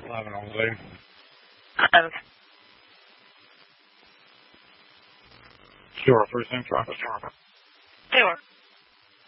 11 all day. 11. Sure, first name, Traffic. Sure.